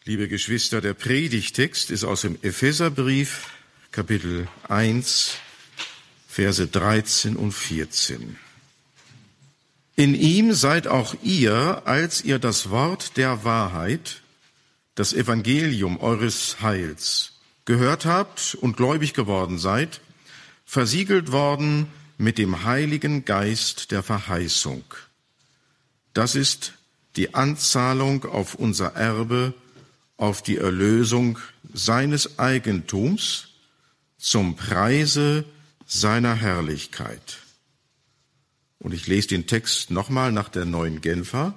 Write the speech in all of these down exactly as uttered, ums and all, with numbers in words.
Liebe Geschwister, der Predigtext ist aus dem Epheserbrief, Kapitel eins, Verse dreizehn und vierzehn. In ihm seid auch ihr, als ihr das Wort der Wahrheit, das Evangelium eures Heils, gehört habt und gläubig geworden seid, versiegelt worden mit dem Heiligen Geist der Verheißung. Das ist die Anzahlung auf unser Erbe, auf die Erlösung seines Eigentums zum Preise seiner Herrlichkeit. Und ich lese den Text nochmal nach der Neuen Genfer.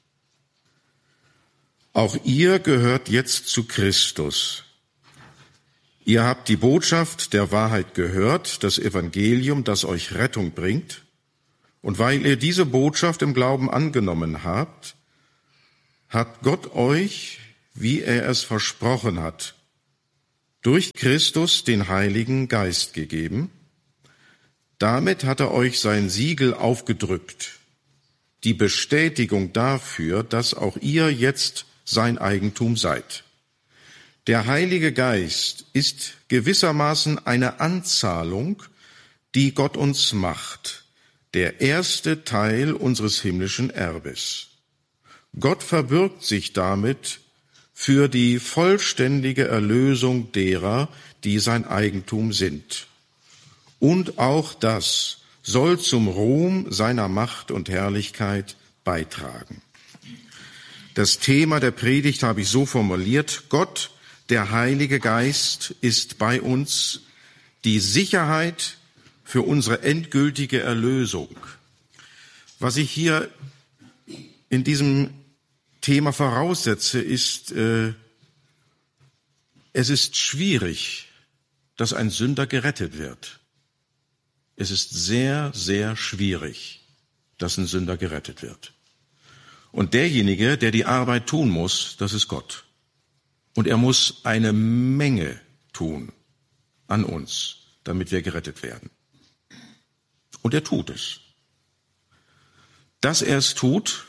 Auch ihr gehört jetzt zu Christus. Ihr habt die Botschaft der Wahrheit gehört, das Evangelium, das euch Rettung bringt. Und weil ihr diese Botschaft im Glauben angenommen habt, hat Gott euch, wie er es versprochen hat, durch Christus den Heiligen Geist gegeben. Damit hat er euch sein Siegel aufgedrückt, die Bestätigung dafür, dass auch ihr jetzt sein Eigentum seid. Der Heilige Geist ist gewissermaßen eine Anzahlung, die Gott uns macht, der erste Teil unseres himmlischen Erbes. Gott verbürgt sich damit für die vollständige Erlösung derer, die sein Eigentum sind. Und auch das soll zum Ruhm seiner Macht und Herrlichkeit beitragen. Das Thema der Predigt habe ich so formuliert: Gott, der Heilige Geist, ist bei uns die Sicherheit für unsere endgültige Erlösung. Was ich hier in diesem Thema voraussetze, ist, äh, es ist schwierig, dass ein Sünder gerettet wird. Es ist sehr, sehr schwierig, dass ein Sünder gerettet wird. Und derjenige, der die Arbeit tun muss, das ist Gott. Und er muss eine Menge tun an uns, damit wir gerettet werden. Und er tut es. Dass er es tut,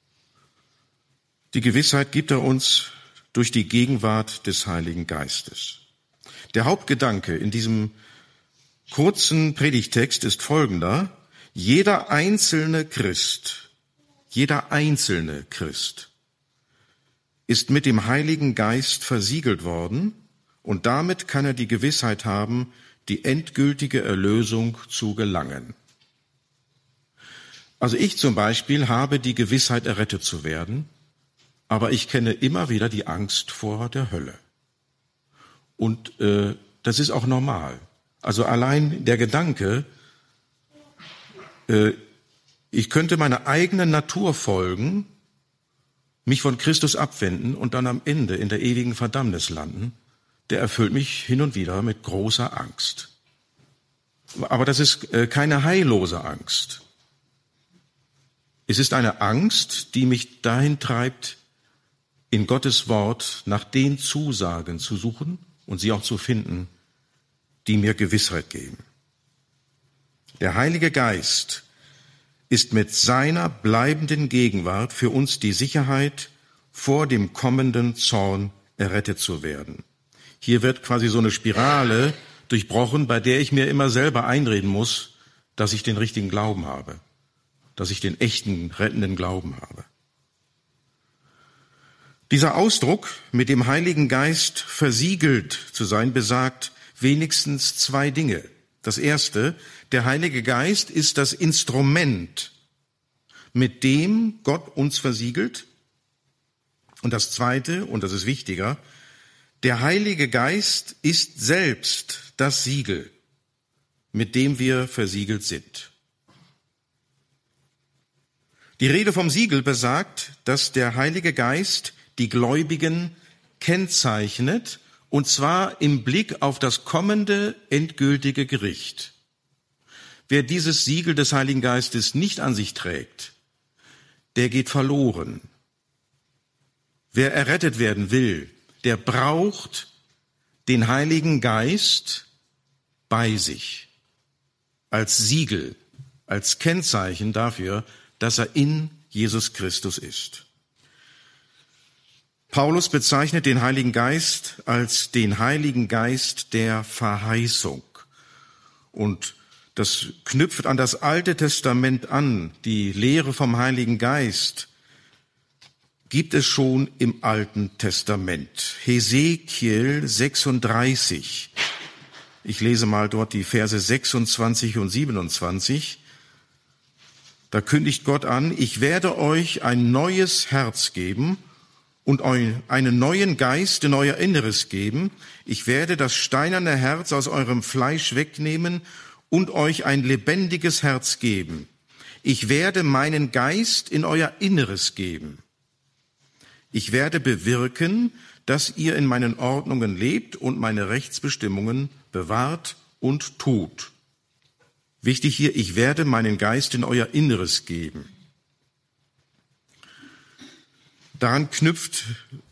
die Gewissheit gibt er uns durch die Gegenwart des Heiligen Geistes. Der Hauptgedanke in diesem kurzen Predigtext ist folgender: Jeder einzelne Christ, jeder einzelne Christ ist mit dem Heiligen Geist versiegelt worden und damit kann er die Gewissheit haben, die endgültige Erlösung zu gelangen. Also ich zum Beispiel habe die Gewissheit, errettet zu werden, aber ich kenne immer wieder die Angst vor der Hölle. Und äh, das ist auch normal. Also allein der Gedanke, äh, ich könnte meiner eigenen Natur folgen, mich von Christus abwenden und dann am Ende in der ewigen Verdammnis landen, der erfüllt mich hin und wieder mit großer Angst. Aber das ist äh, keine heillose Angst. Es ist eine Angst, die mich dahin treibt, in Gottes Wort nach den Zusagen zu suchen und sie auch zu finden, die mir Gewissheit geben. Der Heilige Geist ist mit seiner bleibenden Gegenwart für uns die Sicherheit, vor dem kommenden Zorn errettet zu werden. Hier wird quasi so eine Spirale durchbrochen, bei der ich mir immer selber einreden muss, dass ich den richtigen Glauben habe, dass ich den echten, rettenden Glauben habe. Dieser Ausdruck, mit dem Heiligen Geist versiegelt zu sein, besagt wenigstens zwei Dinge. Das erste: Der Heilige Geist ist das Instrument, mit dem Gott uns versiegelt. Und das zweite, und das ist wichtiger: Der Heilige Geist ist selbst das Siegel, mit dem wir versiegelt sind. Die Rede vom Siegel besagt, dass der Heilige Geist die Gläubigen kennzeichnet, und zwar im Blick auf das kommende endgültige Gericht. Wer dieses Siegel des Heiligen Geistes nicht an sich trägt, der geht verloren. Wer errettet werden will, der braucht den Heiligen Geist bei sich als Siegel, als Kennzeichen dafür, dass er in Jesus Christus ist. Paulus bezeichnet den Heiligen Geist als den Heiligen Geist der Verheißung. Und das knüpft an das Alte Testament an. Die Lehre vom Heiligen Geist gibt es schon im Alten Testament. Hesekiel sechsunddreißig. Ich lese mal dort die Verse sechsundzwanzig und siebenundzwanzig. Da kündigt Gott an: Ich werde euch ein neues Herz geben und einen neuen Geist in euer Inneres geben. Ich werde das steinerne Herz aus eurem Fleisch wegnehmen und euch ein lebendiges Herz geben. Ich werde meinen Geist in euer Inneres geben. Ich werde bewirken, dass ihr in meinen Ordnungen lebt und meine Rechtsbestimmungen bewahrt und tut. Wichtig hier, ich werde meinen Geist in euer Inneres geben. Daran knüpft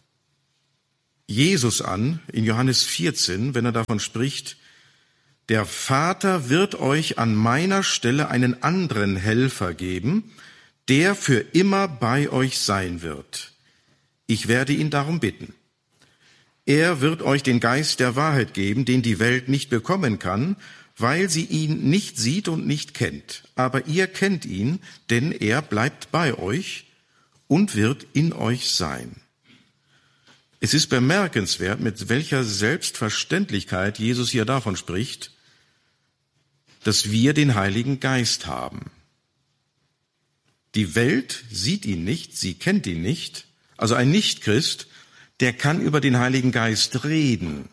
Jesus an in Johannes vierzehn, wenn er davon spricht: Der Vater wird euch an meiner Stelle einen anderen Helfer geben, der für immer bei euch sein wird. Ich werde ihn darum bitten. Er wird euch den Geist der Wahrheit geben, den die Welt nicht bekommen kann, weil sie ihn nicht sieht und nicht kennt. Aber ihr kennt ihn, denn er bleibt bei euch und wird in euch sein. Es ist bemerkenswert, mit welcher Selbstverständlichkeit Jesus hier davon spricht, dass wir den Heiligen Geist haben. Die Welt sieht ihn nicht, sie kennt ihn nicht. Also ein Nichtchrist, der kann über den Heiligen Geist reden,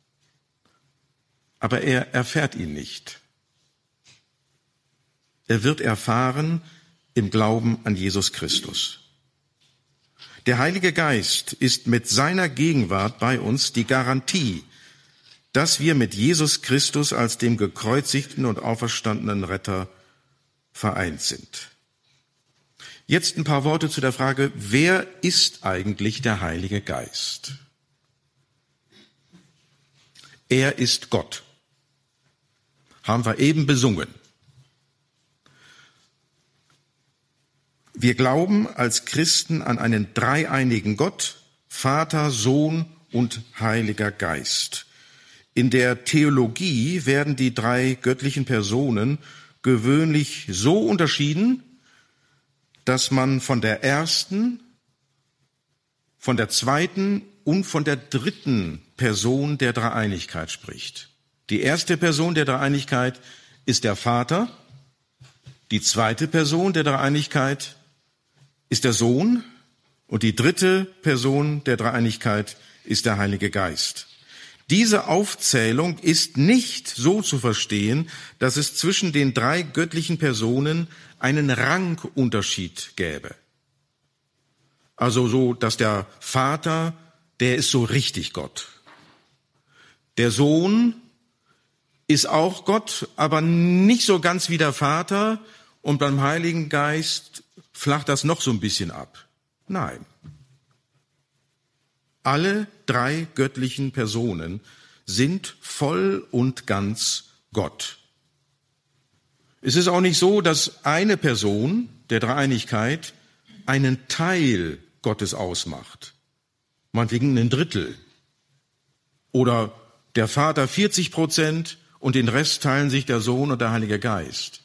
aber er erfährt ihn nicht. Er wird erfahren im Glauben an Jesus Christus. Der Heilige Geist ist mit seiner Gegenwart bei uns die Garantie, dass wir mit Jesus Christus als dem gekreuzigten und auferstandenen Retter vereint sind. Jetzt ein paar Worte zu der Frage, wer ist eigentlich der Heilige Geist? Er ist Gott. Haben wir eben besungen. Wir glauben als Christen an einen dreieinigen Gott, Vater, Sohn und Heiliger Geist. In der Theologie werden die drei göttlichen Personen gewöhnlich so unterschieden, dass man von der ersten, von der zweiten und von der dritten Person der Dreieinigkeit spricht. Die erste Person der Dreieinigkeit ist der Vater, die zweite Person der Dreieinigkeit ist der Sohn und die dritte Person der Dreieinigkeit ist der Heilige Geist. Diese Aufzählung ist nicht so zu verstehen, dass es zwischen den drei göttlichen Personen einen Rangunterschied gäbe. Also so, dass der Vater, der ist so richtig Gott. Der Sohn ist auch Gott, aber nicht so ganz wie der Vater, und beim Heiligen Geist flacht das noch so ein bisschen ab. Nein. Alle drei göttlichen Personen sind voll und ganz Gott. Es ist auch nicht so, dass eine Person der Dreieinigkeit einen Teil Gottes ausmacht, meinetwegen ein Drittel. Oder der Vater vierzig Prozent und den Rest teilen sich der Sohn und der Heilige Geist.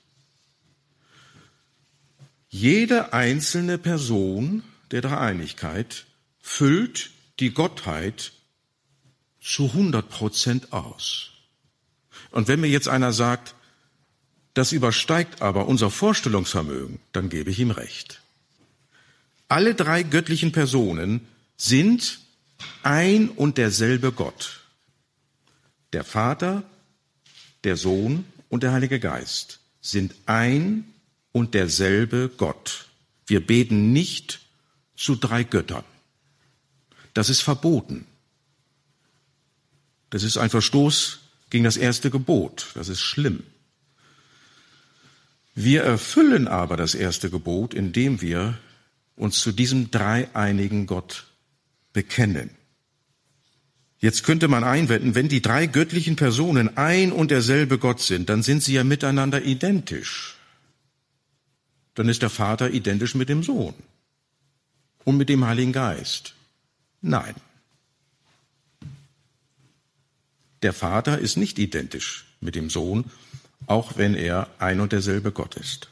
Jede einzelne Person der Dreieinigkeit füllt die Gottheit zu hundert Prozent aus. Und wenn mir jetzt einer sagt, das übersteigt aber unser Vorstellungsvermögen, dann gebe ich ihm recht. Alle drei göttlichen Personen sind ein und derselbe Gott. Der Vater, der Sohn und der Heilige Geist sind ein und derselbe Gott. Wir beten nicht zu drei Göttern. Das ist verboten. Das ist ein Verstoß gegen das erste Gebot. Das ist schlimm. Wir erfüllen aber das erste Gebot, indem wir uns zu diesem dreieinigen Gott bekennen. Jetzt könnte man einwenden, wenn die drei göttlichen Personen ein und derselbe Gott sind, dann sind sie ja miteinander identisch. Dann ist der Vater identisch mit dem Sohn und mit dem Heiligen Geist. Nein. Der Vater ist nicht identisch mit dem Sohn, auch wenn er ein und derselbe Gott ist.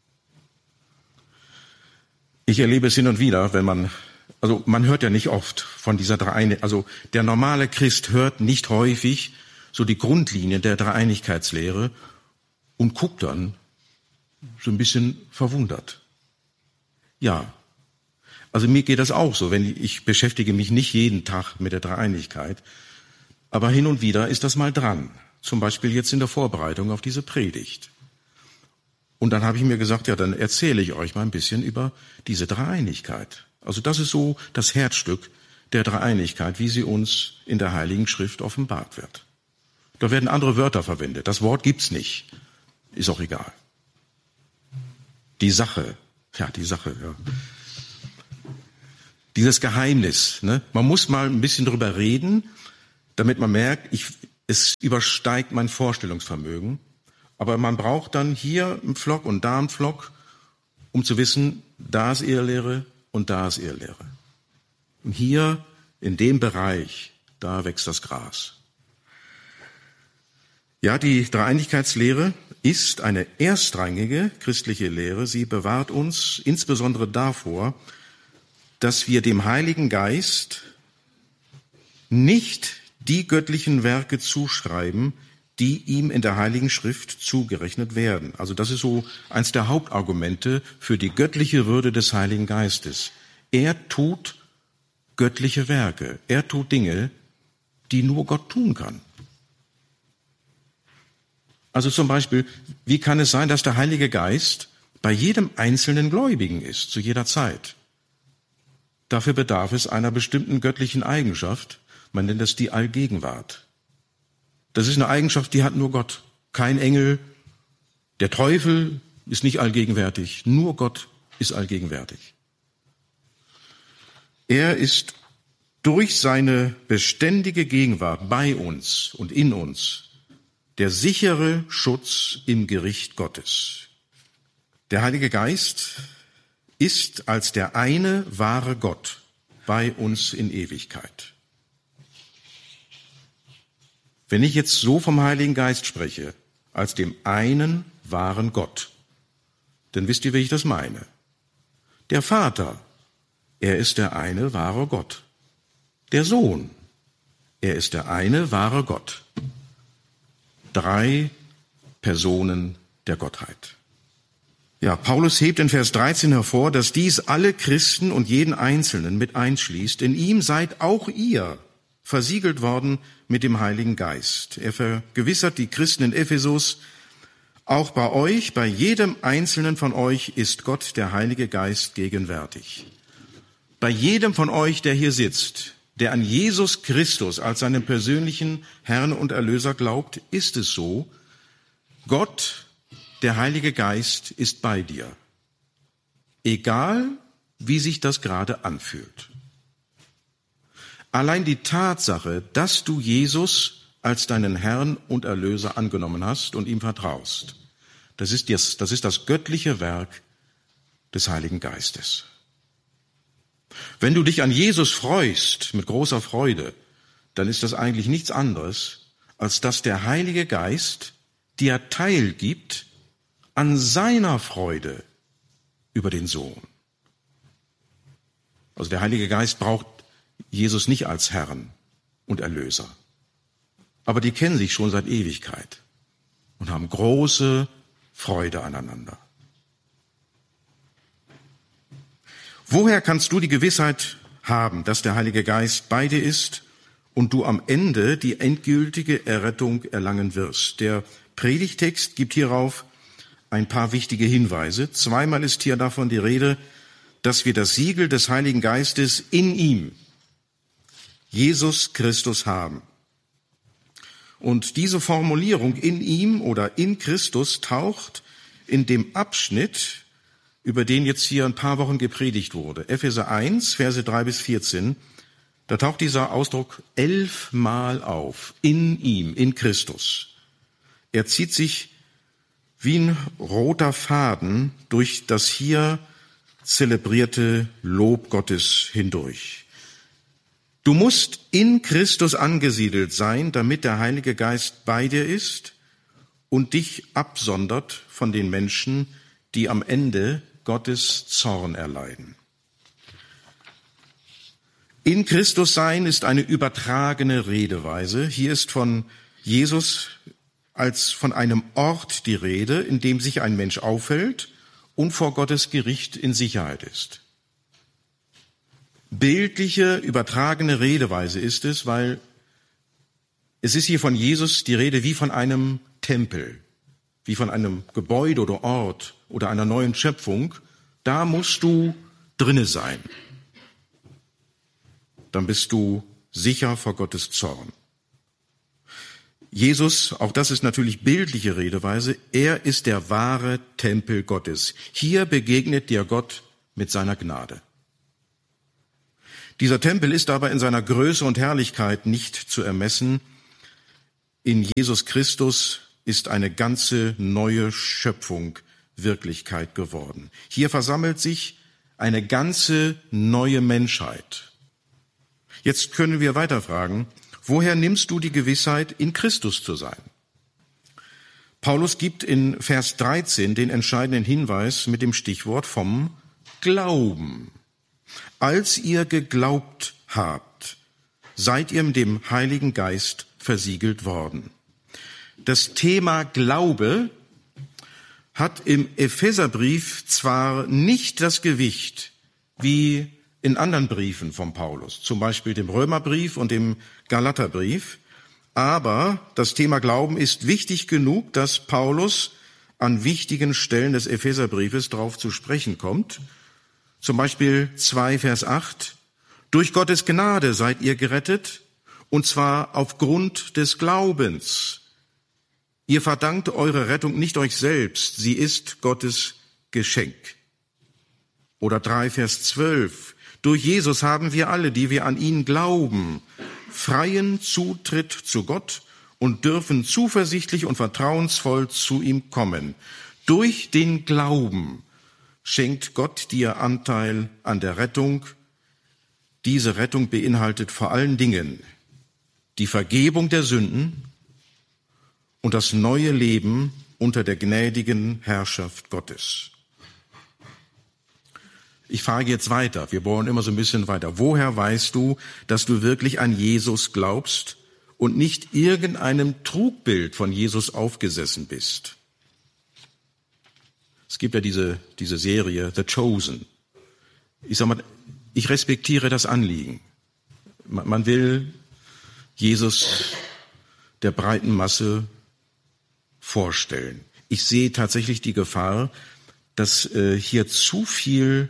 Ich erlebe es hin und wieder, wenn man, also man hört ja nicht oft von dieser Dreieinigkeit, also der normale Christ hört nicht häufig so die Grundlinien der Dreieinigkeitslehre und guckt dann so ein bisschen verwundert. Ja, also mir geht das auch so, wenn ich, ich beschäftige mich nicht jeden Tag mit der Dreieinigkeit, aber hin und wieder ist das mal dran, zum Beispiel jetzt in der Vorbereitung auf diese Predigt. Und dann habe ich mir gesagt, ja, dann erzähle ich euch mal ein bisschen über diese Dreieinigkeit. Also das ist so das Herzstück der Dreieinigkeit, wie sie uns in der Heiligen Schrift offenbart wird. Da werden andere Wörter verwendet. Das Wort gibt's nicht. Ist auch egal. Die Sache, ja, die Sache, ja. Dieses Geheimnis, ne? Man muss mal ein bisschen drüber reden, damit man merkt, ich, es übersteigt mein Vorstellungsvermögen. Aber man braucht dann hier einen Pflock und da einen Pflock, um zu wissen, da ist Irrlehre und da ist Irrlehre. Und hier, in dem Bereich, da wächst das Gras. Ja, die Dreieinigkeitslehre ist eine erstrangige christliche Lehre. Sie bewahrt uns insbesondere davor, dass wir dem Heiligen Geist nicht die göttlichen Werke zuschreiben, die ihm in der Heiligen Schrift zugerechnet werden. Also das ist so eins der Hauptargumente für die göttliche Würde des Heiligen Geistes. Er tut göttliche Werke. Er tut Dinge, die nur Gott tun kann. Also zum Beispiel, wie kann es sein, dass der Heilige Geist bei jedem einzelnen Gläubigen ist, zu jeder Zeit? Dafür bedarf es einer bestimmten göttlichen Eigenschaft. Man nennt es die Allgegenwart. Das ist eine Eigenschaft, die hat nur Gott. Kein Engel, der Teufel ist nicht allgegenwärtig. Nur Gott ist allgegenwärtig. Er ist durch seine beständige Gegenwart bei uns und in uns der sichere Schutz im Gericht Gottes. Der Heilige Geist ist als der eine wahre Gott bei uns in Ewigkeit. Wenn ich jetzt so vom Heiligen Geist spreche, als dem einen wahren Gott, dann wisst ihr, wie ich das meine. Der Vater, er ist der eine wahre Gott. Der Sohn, er ist der eine wahre Gott. Drei Personen der Gottheit. Ja, Paulus hebt in Vers dreizehn hervor, dass dies alle Christen und jeden Einzelnen mit einschließt. In ihm seid auch ihr versiegelt worden mit dem Heiligen Geist. Er vergewissert die Christen in Ephesus, auch bei euch, bei jedem Einzelnen von euch ist Gott, der Heilige Geist, gegenwärtig. Bei jedem von euch, der hier sitzt, der an Jesus Christus als seinen persönlichen Herrn und Erlöser glaubt, ist es so, Gott, der Heilige Geist, ist bei dir. Egal, wie sich das gerade anfühlt. Allein die Tatsache, dass du Jesus als deinen Herrn und Erlöser angenommen hast und ihm vertraust, das ist das, das ist das göttliche Werk des Heiligen Geistes. Wenn du dich an Jesus freust, mit großer Freude, dann ist das eigentlich nichts anderes, als dass der Heilige Geist dir teilgibt an seiner Freude über den Sohn. Also der Heilige Geist braucht Jesus nicht als Herrn und Erlöser. Aber die kennen sich schon seit Ewigkeit und haben große Freude aneinander. Woher kannst du die Gewissheit haben, dass der Heilige Geist bei dir ist und du am Ende die endgültige Errettung erlangen wirst? Der Predigtext gibt hierauf ein paar wichtige Hinweise. Zweimal ist hier davon die Rede, dass wir das Siegel des Heiligen Geistes in ihm, Jesus Christus, haben. Und diese Formulierung in ihm oder in Christus taucht in dem Abschnitt, über den jetzt hier ein paar Wochen gepredigt wurde. Epheser eins, Verse drei bis vierzehn, da taucht dieser Ausdruck elfmal auf. In ihm, in Christus. Er zieht sich wie ein roter Faden durch das hier zelebrierte Lob Gottes hindurch. Du musst in Christus angesiedelt sein, damit der Heilige Geist bei dir ist und dich absondert von den Menschen, die am Ende Gottes Zorn erleiden. In Christus sein ist eine übertragene Redeweise. Hier ist von Jesus als von einem Ort die Rede, in dem sich ein Mensch aufhält und vor Gottes Gericht in Sicherheit ist. Bildliche, übertragene Redeweise ist es, weil es ist hier von Jesus die Rede wie von einem Tempel, wie von einem Gebäude oder Ort oder einer neuen Schöpfung. Da musst du drinne sein. Dann bist du sicher vor Gottes Zorn. Jesus, auch das ist natürlich bildliche Redeweise, er ist der wahre Tempel Gottes. Hier begegnet dir Gott mit seiner Gnade. Dieser Tempel ist aber in seiner Größe und Herrlichkeit nicht zu ermessen. In Jesus Christus ist eine ganze neue Schöpfung Wirklichkeit geworden. Hier versammelt sich eine ganze neue Menschheit. Jetzt können wir weiter fragen, woher nimmst du die Gewissheit, in Christus zu sein? Paulus gibt in Vers dreizehn den entscheidenden Hinweis mit dem Stichwort vom Glauben. Als ihr geglaubt habt, seid ihr mit dem Heiligen Geist versiegelt worden. Das Thema Glaube hat im Epheserbrief zwar nicht das Gewicht wie in anderen Briefen von Paulus, zum Beispiel dem Römerbrief und dem Galaterbrief, aber das Thema Glauben ist wichtig genug, dass Paulus an wichtigen Stellen des Epheserbriefes darauf zu sprechen kommt. Zum Beispiel zwei, Vers acht. Durch Gottes Gnade seid ihr gerettet, und zwar aufgrund des Glaubens. Ihr verdankt eure Rettung nicht euch selbst, sie ist Gottes Geschenk. Oder drei, Vers zwölf. Durch Jesus haben wir alle, die wir an ihn glauben, freien Zutritt zu Gott und dürfen zuversichtlich und vertrauensvoll zu ihm kommen. Durch den Glauben schenkt Gott dir Anteil an der Rettung. Diese Rettung beinhaltet vor allen Dingen die Vergebung der Sünden und das neue Leben unter der gnädigen Herrschaft Gottes. Ich frage jetzt weiter, wir bohren immer so ein bisschen weiter. Woher weißt du, dass du wirklich an Jesus glaubst und nicht irgendeinem Trugbild von Jesus aufgesessen bist? Es gibt ja diese, diese Serie The Chosen. Ich sag mal, ich respektiere das Anliegen. Man, man will Jesus der breiten Masse vorstellen. Ich sehe tatsächlich die Gefahr, dass äh, hier zu viel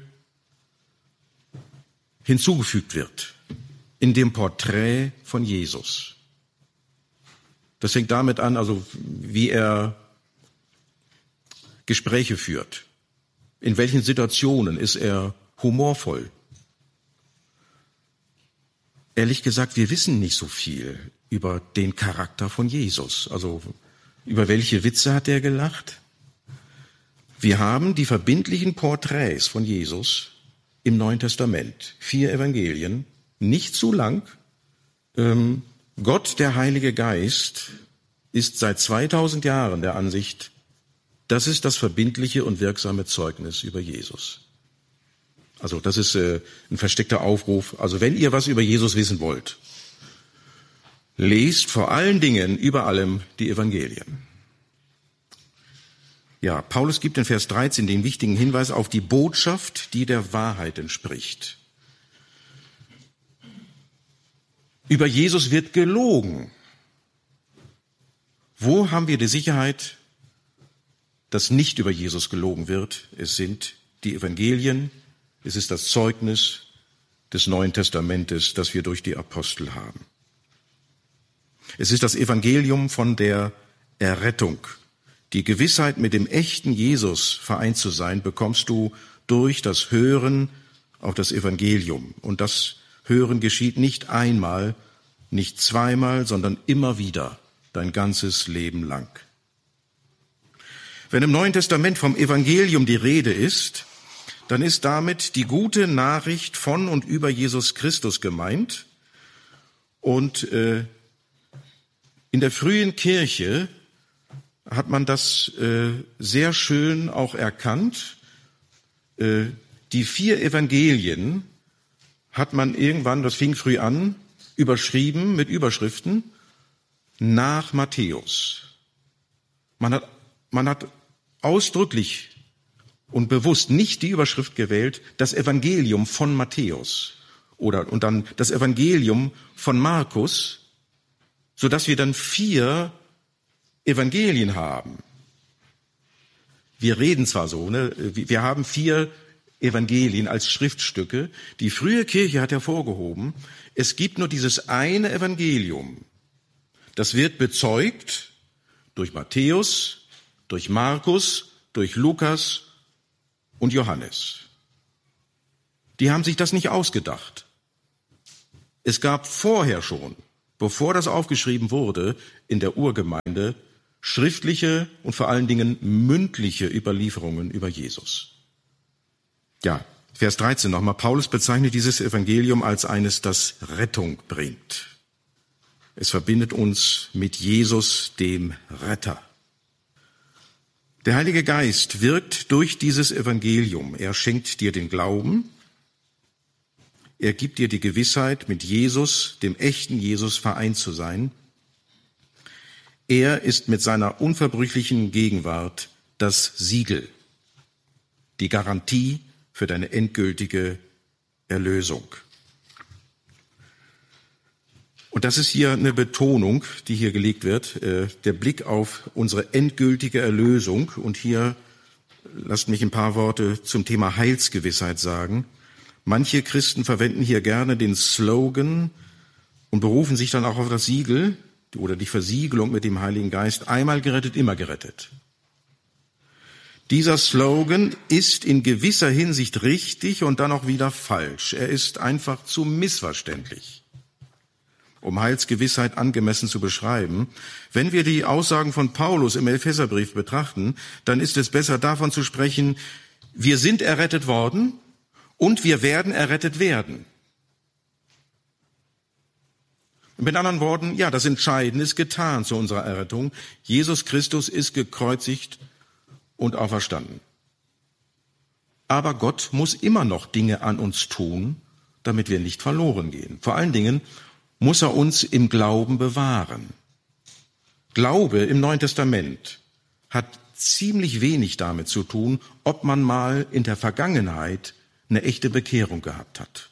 hinzugefügt wird in dem Porträt von Jesus. Das fängt damit an, also wie er Gespräche führt. In welchen Situationen ist er humorvoll? Ehrlich gesagt, wir wissen nicht so viel über den Charakter von Jesus. Also über welche Witze hat er gelacht? Wir haben die verbindlichen Porträts von Jesus im Neuen Testament. Vier Evangelien, nicht zu lang. Ähm, Gott, der Heilige Geist, ist seit zweitausend Jahren der Ansicht, das ist das verbindliche und wirksame Zeugnis über Jesus. Also das ist äh, ein versteckter Aufruf. Also wenn ihr was über Jesus wissen wollt, lest vor allen Dingen über allem die Evangelien. Ja, Paulus gibt in Vers dreizehn den wichtigen Hinweis auf die Botschaft, die der Wahrheit entspricht. Über Jesus wird gelogen. Wo haben wir die Sicherheit, dass nicht über Jesus gelogen wird? Es sind die Evangelien, es ist das Zeugnis des Neuen Testamentes, das wir durch die Apostel haben. Es ist das Evangelium von der Errettung. Die Gewissheit, mit dem echten Jesus vereint zu sein, bekommst du durch das Hören auf das Evangelium. Und das Hören geschieht nicht einmal, nicht zweimal, sondern immer wieder, dein ganzes Leben lang. Wenn im Neuen Testament vom Evangelium die Rede ist, dann ist damit die gute Nachricht von und über Jesus Christus gemeint, Und äh, in der frühen Kirche hat man das äh, sehr schön auch erkannt. Äh, die vier Evangelien hat man irgendwann, das fing früh an, überschrieben mit Überschriften nach Matthäus. Man hat, man hat ausdrücklich und bewusst nicht die Überschrift gewählt, das Evangelium von Matthäus oder und dann das Evangelium von Markus, sodass wir dann vier Evangelien haben. Wir reden zwar so, ne? Wir haben vier Evangelien als Schriftstücke. Die frühe Kirche hat hervorgehoben, es gibt nur dieses eine Evangelium. Das wird bezeugt durch Matthäus, durch Markus, durch Lukas und Johannes. Die haben sich das nicht ausgedacht. Es gab vorher schon, bevor das aufgeschrieben wurde, in der Urgemeinde schriftliche und vor allen Dingen mündliche Überlieferungen über Jesus. Ja, Vers dreizehn nochmal. Paulus bezeichnet dieses Evangelium als eines, das Rettung bringt. Es verbindet uns mit Jesus, dem Retter. Der Heilige Geist wirkt durch dieses Evangelium. Er schenkt dir den Glauben. Er gibt dir die Gewissheit, mit Jesus, dem echten Jesus, vereint zu sein. Er ist mit seiner unverbrüchlichen Gegenwart das Siegel, die Garantie für deine endgültige Erlösung. Und das ist hier eine Betonung, die hier gelegt wird, äh, der Blick auf unsere endgültige Erlösung. Und hier lasst mich ein paar Worte zum Thema Heilsgewissheit sagen. Manche Christen verwenden hier gerne den Slogan und berufen sich dann auch auf das Siegel oder die Versiegelung mit dem Heiligen Geist, einmal gerettet, immer gerettet. Dieser Slogan ist in gewisser Hinsicht richtig und dann auch wieder falsch. Er ist einfach zu missverständlich, um Heilsgewissheit angemessen zu beschreiben. Wenn wir die Aussagen von Paulus im Epheserbrief betrachten, dann ist es besser davon zu sprechen, wir sind errettet worden und wir werden errettet werden. Mit anderen Worten, ja, das Entscheidende ist getan zu unserer Errettung. Jesus Christus ist gekreuzigt und auferstanden. Aber Gott muss immer noch Dinge an uns tun, damit wir nicht verloren gehen. Vor allen Dingen muss er uns im Glauben bewahren. Glaube im Neuen Testament hat ziemlich wenig damit zu tun, ob man mal in der Vergangenheit eine echte Bekehrung gehabt hat.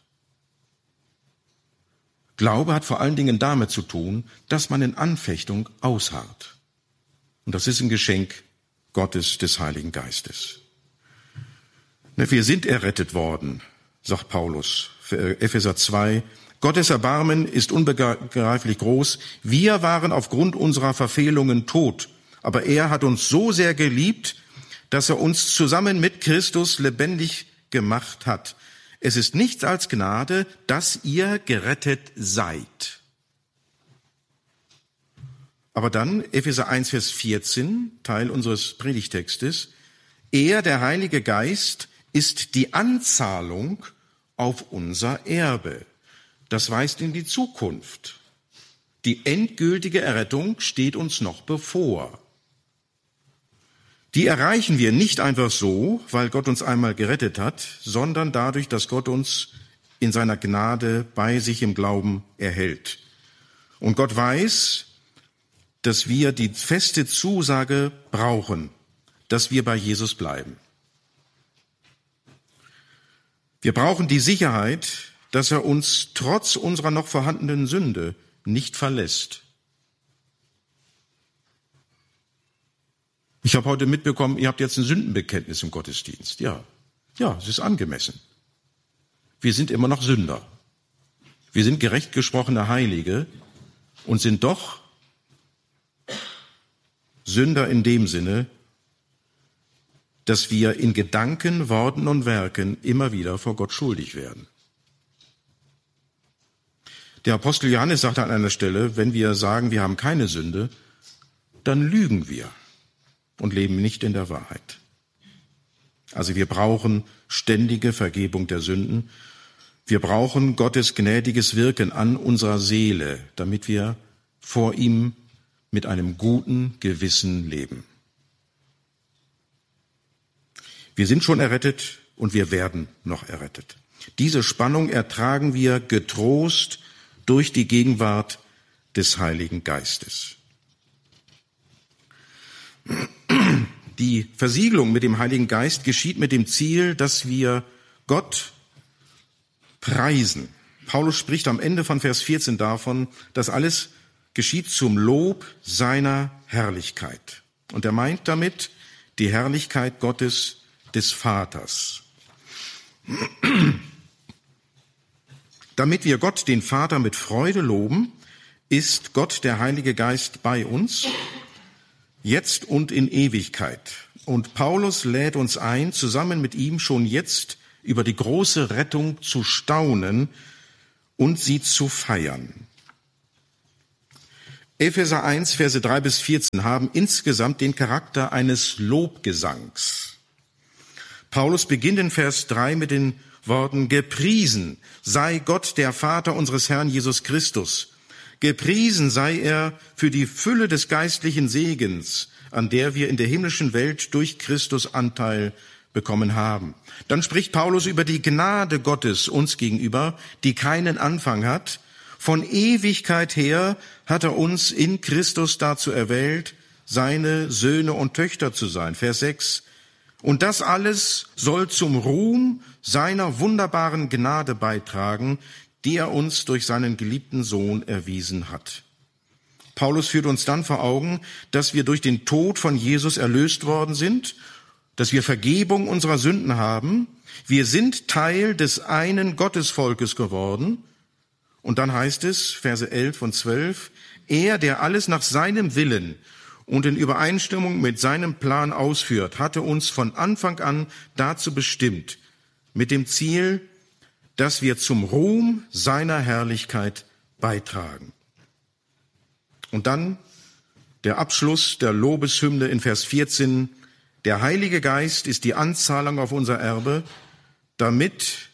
Glaube hat vor allen Dingen damit zu tun, dass man in Anfechtung ausharrt. Und das ist ein Geschenk Gottes, des Heiligen Geistes. Wir sind errettet worden, sagt Paulus, Epheser zwei. Gottes Erbarmen ist unbegreiflich groß. Wir waren aufgrund unserer Verfehlungen tot, aber er hat uns so sehr geliebt, dass er uns zusammen mit Christus lebendig gemacht hat. Es ist nichts als Gnade, dass ihr gerettet seid. Aber dann Epheser eins, Vers vierzehn, Teil unseres Predigtextes. Er, der Heilige Geist, ist die Anzahlung auf unser Erbe. Das weist in die Zukunft. Die endgültige Errettung steht uns noch bevor. Die erreichen wir nicht einfach so, weil Gott uns einmal gerettet hat, sondern dadurch, dass Gott uns in seiner Gnade bei sich im Glauben erhält. Und Gott weiß, dass wir die feste Zusage brauchen, dass wir bei Jesus bleiben. Wir brauchen die Sicherheit, dass er uns trotz unserer noch vorhandenen Sünde nicht verlässt. Ich habe heute mitbekommen, ihr habt jetzt ein Sündenbekenntnis im Gottesdienst. Ja, ja, es ist angemessen. Wir sind immer noch Sünder. Wir sind gerecht gesprochene Heilige und sind doch Sünder in dem Sinne, dass wir in Gedanken, Worten und Werken immer wieder vor Gott schuldig werden. Der Apostel Johannes sagt an einer Stelle, wenn wir sagen, wir haben keine Sünde, dann lügen wir und leben nicht in der Wahrheit. Also wir brauchen ständige Vergebung der Sünden. Wir brauchen Gottes gnädiges Wirken an unserer Seele, damit wir vor ihm mit einem guten Gewissen leben. Wir sind schon errettet und wir werden noch errettet. Diese Spannung ertragen wir getrost durch die Gegenwart des Heiligen Geistes. Die Versiegelung mit dem Heiligen Geist geschieht mit dem Ziel, dass wir Gott preisen. Paulus spricht am Ende von Vers vierzehn davon, dass alles geschieht zum Lob seiner Herrlichkeit. Und er meint damit die Herrlichkeit Gottes des Vaters. Damit wir Gott, den Vater, mit Freude loben, ist Gott, der Heilige Geist, bei uns, jetzt und in Ewigkeit. Und Paulus lädt uns ein, zusammen mit ihm schon jetzt über die große Rettung zu staunen und sie zu feiern. Epheser eins, Verse drei bis vierzehn haben insgesamt den Charakter eines Lobgesangs. Paulus beginnt in Vers drei mit den Worten: Gepriesen sei Gott, der Vater unseres Herrn Jesus Christus. Gepriesen sei er für die Fülle des geistlichen Segens, an der wir in der himmlischen Welt durch Christus Anteil bekommen haben. Dann spricht Paulus über die Gnade Gottes uns gegenüber, die keinen Anfang hat. Von Ewigkeit her hat er uns in Christus dazu erwählt, seine Söhne und Töchter zu sein. Vers sechs. Und das alles soll zum Ruhm seiner wunderbaren Gnade beitragen, die er uns durch seinen geliebten Sohn erwiesen hat. Paulus führt uns dann vor Augen, dass wir durch den Tod von Jesus erlöst worden sind, dass wir Vergebung unserer Sünden haben. Wir sind Teil des einen Gottesvolkes geworden. Und dann heißt es, Verse elf und zwölf, er, der alles nach seinem Willen und in Übereinstimmung mit seinem Plan ausführt, hatte uns von Anfang an dazu bestimmt, mit dem Ziel, dass wir zum Ruhm seiner Herrlichkeit beitragen. Und dann der Abschluss der Lobeshymne in Vers vierzehn. Der Heilige Geist ist die Anzahlung auf unser Erbe, damit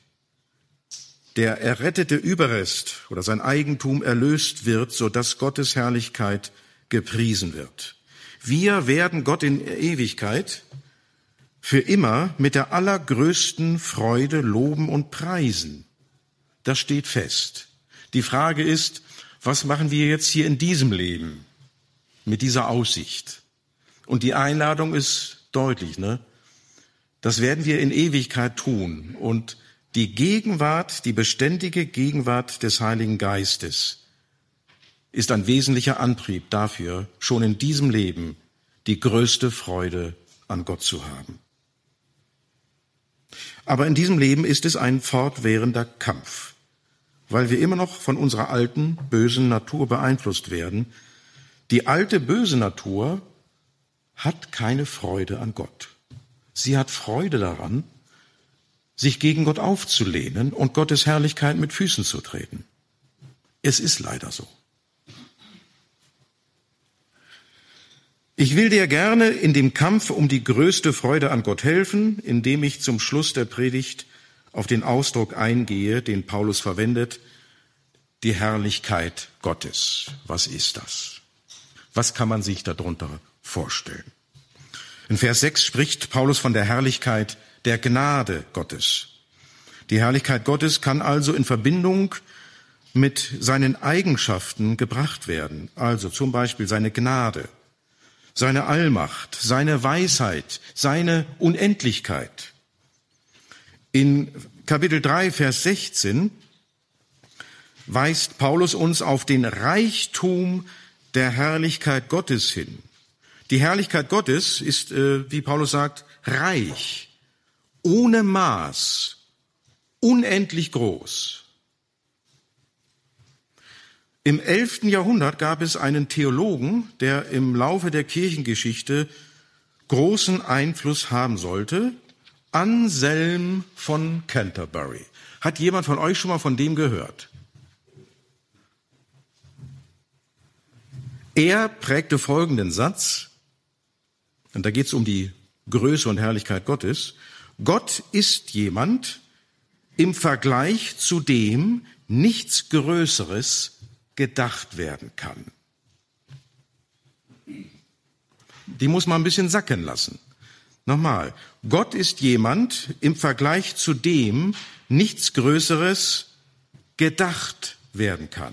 der errettete Überrest oder sein Eigentum erlöst wird, sodass Gottes Herrlichkeit gepriesen wird. Wir werden Gott in Ewigkeit für immer mit der allergrößten Freude loben und preisen. Das steht fest. Die Frage ist, was machen wir jetzt hier in diesem Leben mit dieser Aussicht? Und die Einladung ist deutlich, ne? Das werden wir in Ewigkeit tun. Und die Gegenwart, die beständige Gegenwart des Heiligen Geistes ist ein wesentlicher Antrieb dafür, schon in diesem Leben die größte Freude an Gott zu haben. Aber in diesem Leben ist es ein fortwährender Kampf, weil wir immer noch von unserer alten, bösen Natur beeinflusst werden. Die alte, böse Natur hat keine Freude an Gott. Sie hat Freude daran, sich gegen Gott aufzulehnen und Gottes Herrlichkeit mit Füßen zu treten. Es ist leider so. Ich will dir gerne in dem Kampf um die größte Freude an Gott helfen, indem ich zum Schluss der Predigt auf den Ausdruck eingehe, den Paulus verwendet, die Herrlichkeit Gottes. Was ist das? Was kann man sich darunter vorstellen? In Vers sechs spricht Paulus von der Herrlichkeit der Gnade Gottes. Die Herrlichkeit Gottes kann also in Verbindung mit seinen Eigenschaften gebracht werden. Also zum Beispiel seine Gnade, seine Allmacht, seine Weisheit, seine Unendlichkeit. In Kapitel drei, Vers sechzehn weist Paulus uns auf den Reichtum der Herrlichkeit Gottes hin. Die Herrlichkeit Gottes ist, wie Paulus sagt, reich, ohne Maß, unendlich groß. Im elften Jahrhundert gab es einen Theologen, der im Laufe der Kirchengeschichte großen Einfluss haben sollte, Anselm von Canterbury. Hat jemand von euch schon mal von dem gehört? Er prägte folgenden Satz, und da geht es um die Größe und Herrlichkeit Gottes. Gott ist jemand, im Vergleich zu dem nichts Größeres gedacht werden kann. Die muss man ein bisschen sacken lassen. Nochmal, Gott ist jemand, im Vergleich zu dem nichts Größeres gedacht werden kann.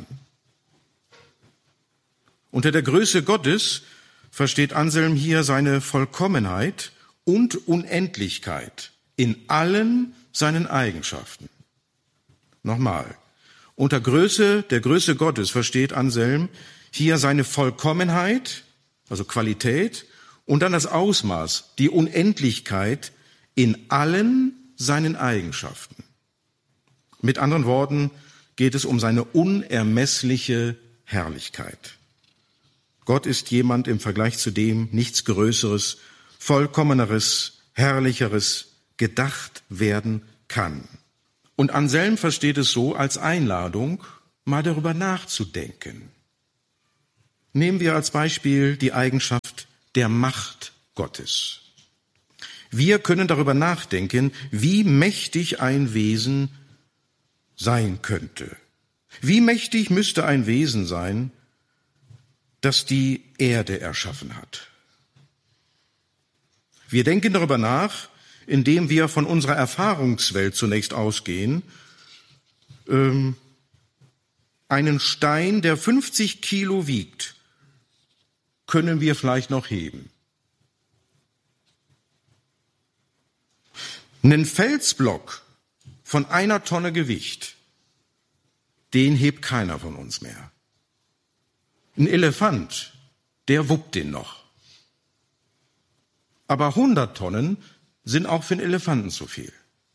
Unter der Größe Gottes versteht Anselm hier seine Vollkommenheit und Unendlichkeit in allen seinen Eigenschaften. Nochmal, unter Größe, der Größe Gottes versteht Anselm hier seine Vollkommenheit, also Qualität, und dann das Ausmaß, die Unendlichkeit in allen seinen Eigenschaften. Mit anderen Worten geht es um seine unermessliche Herrlichkeit. Gott ist jemand im Vergleich zu dem nichts Größeres, Vollkommeneres, Herrlicheres gedacht werden kann. Und Anselm versteht es so als Einladung, mal darüber nachzudenken. Nehmen wir als Beispiel die Eigenschaft der Macht Gottes. Wir können darüber nachdenken, wie mächtig ein Wesen sein könnte. Wie mächtig müsste ein Wesen sein, das die Erde erschaffen hat? Wir denken darüber nach, indem wir von unserer Erfahrungswelt zunächst ausgehen, ähm, einen Stein, der fünfzig Kilo wiegt, können wir vielleicht noch heben. Einen Felsblock von einer Tonne Gewicht, den hebt keiner von uns mehr. Ein Elefant, der wuppt den noch. Aber hundert Tonnen sind auch für einen Elefanten zu viel.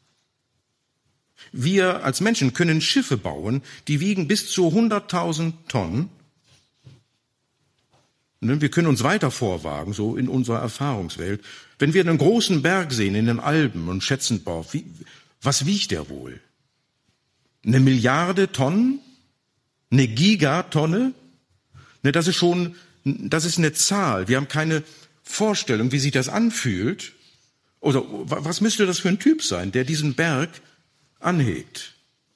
Wir als Menschen können Schiffe bauen, die wiegen bis zu hunderttausend Tonnen. Wir können uns weiter vorwagen, so in unserer Erfahrungswelt. Wenn wir einen großen Berg sehen in den Alpen und schätzen, boah, wie, was wiegt der wohl? Eine Milliarde Tonnen? Eine Gigatonne? Ne, das ist schon, das ist eine Zahl. Wir haben keine Vorstellung, wie sich das anfühlt. Oder was müsste das für ein Typ sein, der diesen Berg anhebt?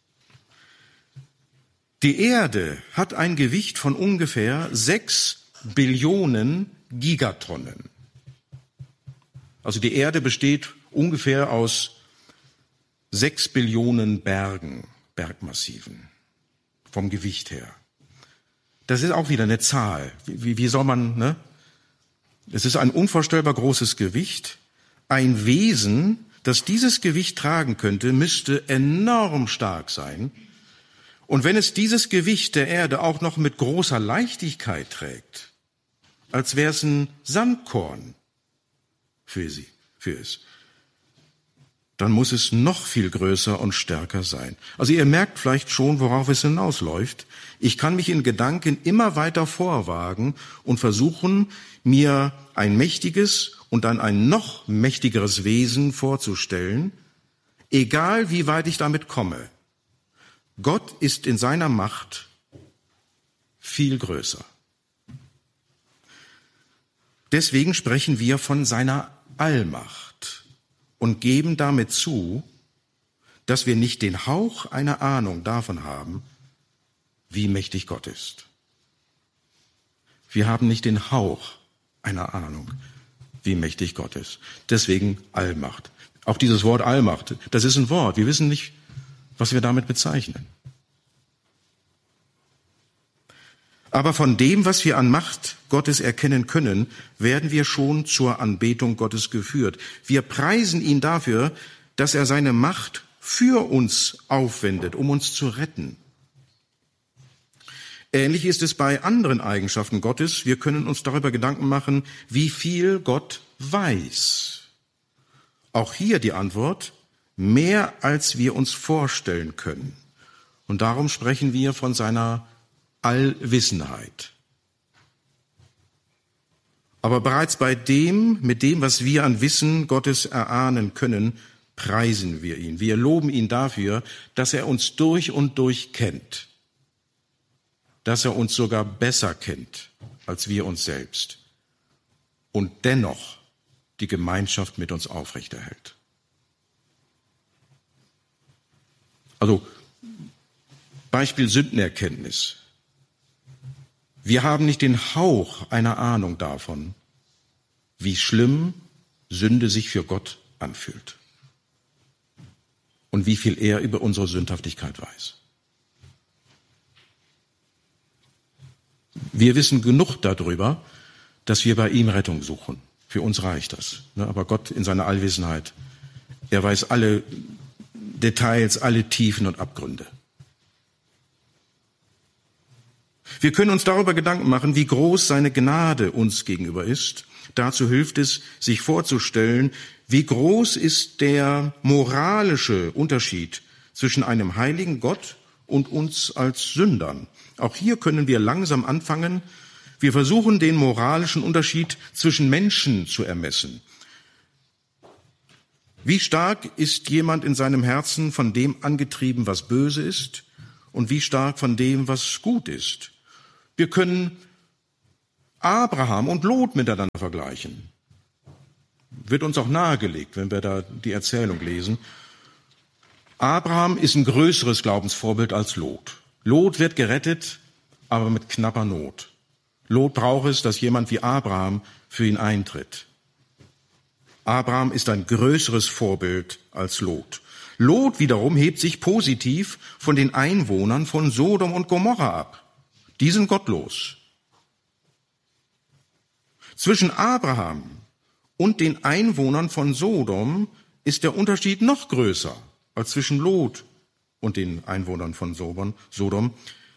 Die Erde hat ein Gewicht von ungefähr sechs Billionen Gigatonnen. Also die Erde besteht ungefähr aus sechs Billionen Bergen, Bergmassiven, vom Gewicht her. Das ist auch wieder eine Zahl. Wie, wie soll man, ne? Es ist ein unvorstellbar großes Gewicht. Ein Wesen, das dieses Gewicht tragen könnte, müsste enorm stark sein. Und wenn es dieses Gewicht der Erde auch noch mit großer Leichtigkeit trägt, als wäre es ein Sandkorn für sie, für es, dann muss es noch viel größer und stärker sein. Also ihr merkt vielleicht schon, worauf es hinausläuft. Ich kann mich in Gedanken immer weiter vorwagen und versuchen, mir ein mächtiges und dann ein noch mächtigeres Wesen vorzustellen, egal wie weit ich damit komme. Gott ist in seiner Macht viel größer. Deswegen sprechen wir von seiner Allmacht und geben damit zu, dass wir nicht den Hauch einer Ahnung davon haben, wie mächtig Gott ist. Wir haben nicht den Hauch einer Ahnung, wie mächtig Gott ist. Deswegen Allmacht. Auch dieses Wort Allmacht, das ist ein Wort. Wir wissen nicht, was wir damit bezeichnen. Aber von dem, was wir an Macht Gottes erkennen können, werden wir schon zur Anbetung Gottes geführt. Wir preisen ihn dafür, dass er seine Macht für uns aufwendet, um uns zu retten. Ähnlich ist es bei anderen Eigenschaften Gottes. Wir können uns darüber Gedanken machen, wie viel Gott weiß. Auch hier die Antwort, mehr als wir uns vorstellen können. Und darum sprechen wir von seiner Allwissenheit. Aber bereits bei dem, mit dem, was wir an Wissen Gottes erahnen können, preisen wir ihn. Wir loben ihn dafür, dass er uns durch und durch kennt. Dass er uns sogar besser kennt als wir uns selbst. Und dennoch die Gemeinschaft mit uns aufrechterhält. Also Beispiel Sündenerkenntnis. Wir haben nicht den Hauch einer Ahnung davon, wie schlimm Sünde sich für Gott anfühlt und wie viel er über unsere Sündhaftigkeit weiß. Wir wissen genug darüber, dass wir bei ihm Rettung suchen. Für uns reicht das. Aber Gott in seiner Allwissenheit, er weiß alle Details, alle Tiefen und Abgründe. Wir können uns darüber Gedanken machen, wie groß seine Gnade uns gegenüber ist. Dazu hilft es, sich vorzustellen, wie groß ist der moralische Unterschied zwischen einem heiligen Gott und uns als Sündern. Auch hier können wir langsam anfangen. Wir versuchen, den moralischen Unterschied zwischen Menschen zu ermessen. Wie stark ist jemand in seinem Herzen von dem angetrieben, was böse ist, und wie stark von dem, was gut ist? Wir können Abraham und Lot miteinander vergleichen. Wird uns auch nahegelegt, wenn wir da die Erzählung lesen. Abraham ist ein größeres Glaubensvorbild als Lot. Lot wird gerettet, aber mit knapper Not. Lot braucht es, dass jemand wie Abraham für ihn eintritt. Abraham ist ein größeres Vorbild als Lot. Lot wiederum hebt sich positiv von den Einwohnern von Sodom und Gomorra ab. Die sind gottlos. Zwischen Abraham und den Einwohnern von Sodom ist der Unterschied noch größer als zwischen Lot und den Einwohnern von Sodom.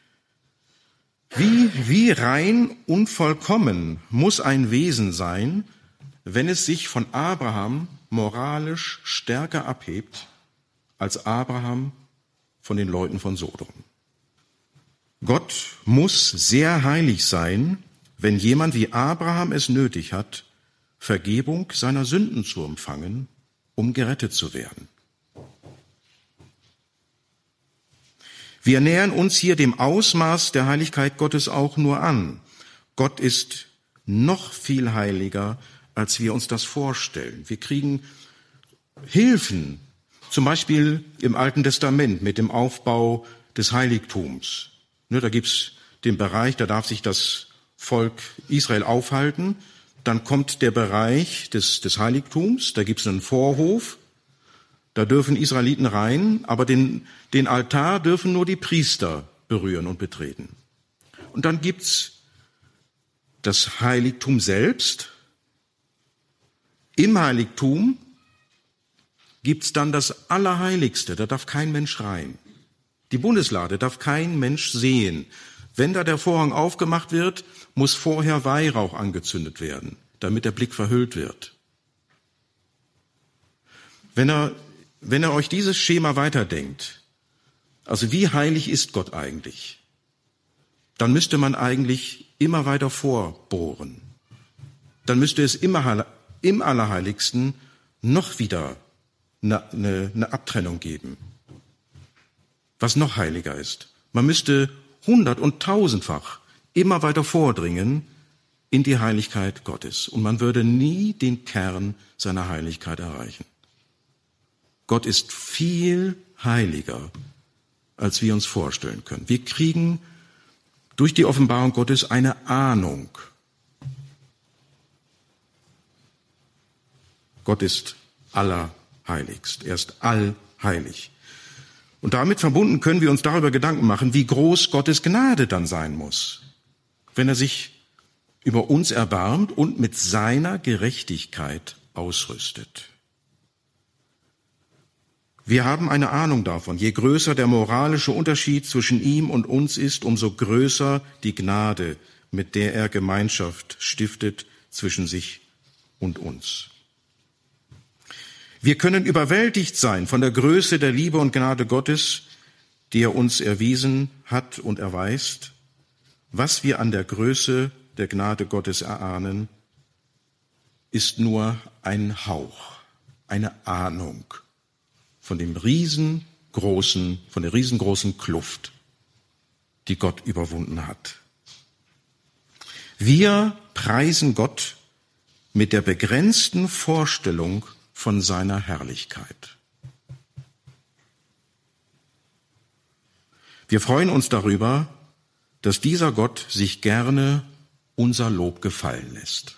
Wie, wie rein und vollkommen muss ein Wesen sein, wenn es sich von Abraham moralisch stärker abhebt als Abraham von den Leuten von Sodom. Gott muss sehr heilig sein, wenn jemand wie Abraham es nötig hat, Vergebung seiner Sünden zu empfangen, um gerettet zu werden. Wir nähern uns hier dem Ausmaß der Heiligkeit Gottes auch nur an. Gott ist noch viel heiliger, als wir uns das vorstellen. Wir kriegen Hilfen, zum Beispiel im Alten Testament mit dem Aufbau des Heiligtums. Da gibt's den Bereich, da darf sich das Volk Israel aufhalten. Dann kommt der Bereich des, des Heiligtums, da gibt's einen Vorhof. Da dürfen Israeliten rein, aber den, den Altar dürfen nur die Priester berühren und betreten. Und dann gibt's das Heiligtum selbst. Im Heiligtum gibt's dann das Allerheiligste, da darf kein Mensch rein. Die Bundeslade darf kein Mensch sehen. Wenn da der Vorhang aufgemacht wird, muss vorher Weihrauch angezündet werden, damit der Blick verhüllt wird. Wenn er, wenn er euch dieses Schema weiterdenkt, also wie heilig ist Gott eigentlich, dann müsste man eigentlich immer weiter vorbohren. Dann müsste es immer im Allerheiligsten noch wieder eine, eine, eine Abtrennung geben, was noch heiliger ist. Man müsste hundert- und tausendfach immer weiter vordringen in die Heiligkeit Gottes. Und man würde nie den Kern seiner Heiligkeit erreichen. Gott ist viel heiliger, als wir uns vorstellen können. Wir kriegen durch die Offenbarung Gottes eine Ahnung. Gott ist allerheiligst. Er ist allheilig. Und damit verbunden können wir uns darüber Gedanken machen, wie groß Gottes Gnade dann sein muss, wenn er sich über uns erbarmt und mit seiner Gerechtigkeit ausrüstet. Wir haben eine Ahnung davon. Je größer der moralische Unterschied zwischen ihm und uns ist, umso größer die Gnade, mit der er Gemeinschaft stiftet zwischen sich und uns. Wir können überwältigt sein von der Größe der Liebe und Gnade Gottes, die er uns erwiesen hat und erweist. Was wir an der Größe der Gnade Gottes erahnen, ist nur ein Hauch, eine Ahnung von dem riesengroßen, von der riesengroßen Kluft, die Gott überwunden hat. Wir preisen Gott mit der begrenzten Vorstellung von seiner Herrlichkeit. Wir freuen uns darüber, dass dieser Gott sich gerne unser Lob gefallen lässt.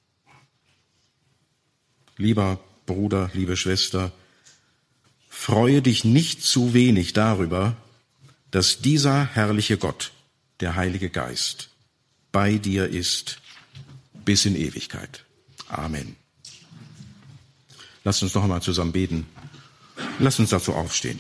Lieber Bruder, liebe Schwester, freue dich nicht zu wenig darüber, dass dieser herrliche Gott, der Heilige Geist, bei dir ist bis in Ewigkeit. Amen. Lasst uns noch einmal zusammen beten. Lasst uns dazu aufstehen.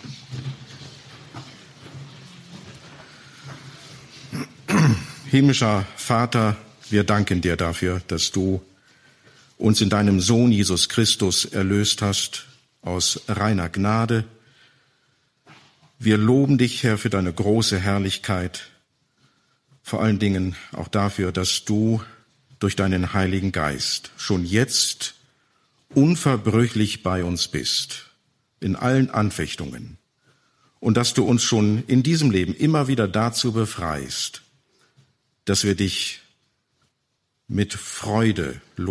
Himmlischer Vater, wir danken dir dafür, dass du uns in deinem Sohn Jesus Christus erlöst hast aus reiner Gnade. Wir loben dich, Herr, für deine große Herrlichkeit, vor allen Dingen auch dafür, dass du durch deinen Heiligen Geist schon jetzt unverbrüchlich bei uns bist, in allen Anfechtungen, und dass du uns schon in diesem Leben immer wieder dazu befreist, dass wir dich mit Freude loben.